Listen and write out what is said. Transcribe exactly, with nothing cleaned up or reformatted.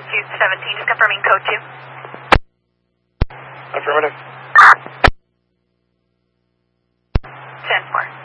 two seventeen, just confirming code two. Affirmative. ten four.